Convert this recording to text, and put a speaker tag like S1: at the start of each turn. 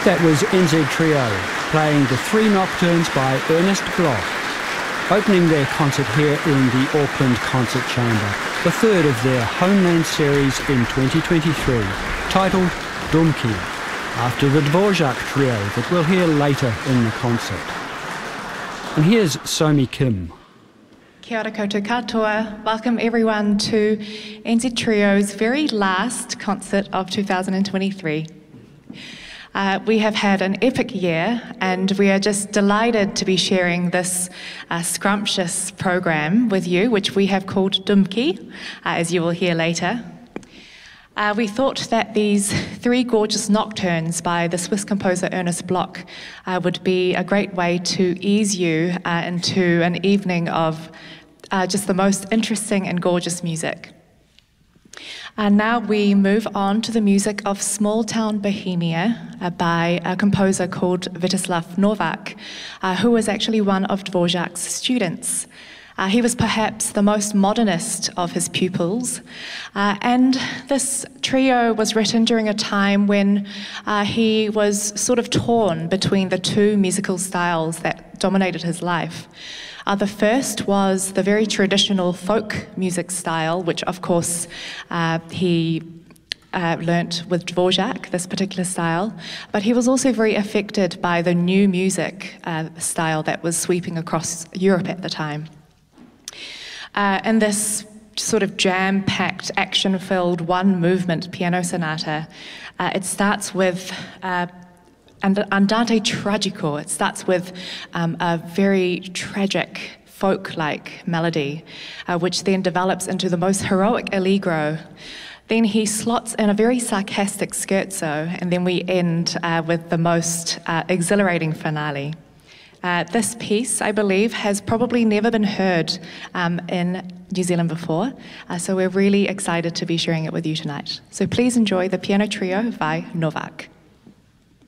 S1: That was NZ Trio playing the Three Nocturnes by Ernest Bloch, opening their concert here in the Auckland Concert Chamber, the third of their Homeland series in 2023, titled Dumki, after the Dvorak Trio that we'll hear later in the concert. And here's Somi Kim.
S2: Kia ora koutou katoa. Welcome everyone to NZ Trio's very last concert of 2023. We have had an epic year and we are just delighted to be sharing this scrumptious program with you, which we have called Dumki, as you will hear later. We thought that these three gorgeous nocturnes by the Swiss composer Ernest Bloch would be a great way to ease you into an evening of just the most interesting and gorgeous music. And now we move on to the music of Small Town Bohemia by a composer called Vítězslav Novák, who was actually one of Dvorak's students. He was perhaps the most modernist of his pupils, and this trio was written during a time when he was sort of torn between the two musical styles that dominated his life. The first was the very traditional folk music style, which of course he learnt with Dvorak, this particular style, but he was also very affected by the new music style that was sweeping across Europe at the time. And this sort of jam-packed, action-filled, one-movement piano sonata, it starts with Andante Tragico. It starts with a very tragic, folk-like melody, which then develops into the most heroic allegro. Then he slots in a very sarcastic scherzo, and then we end with the most exhilarating finale. This piece, I believe, has probably never been heard in New Zealand before, so we're really excited to be sharing it with you tonight. So please enjoy the piano trio by Novák.